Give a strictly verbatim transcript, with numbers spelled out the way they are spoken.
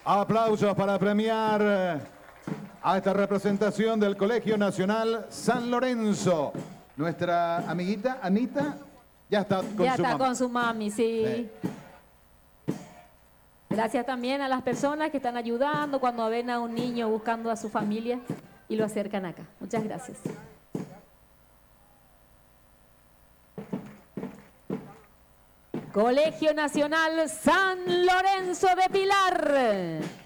Aplausos para premiar a esta representación del Colegio Nacional San Lorenzo. Nuestra amiguita Anita ya está con ya su está mamá. con su mami, sí. Sí. Gracias también a las personas que están ayudando cuando ven a un niño buscando a su familia y lo acercan acá. Muchas gracias. Colegio Nacional San Lorenzo de Pilar.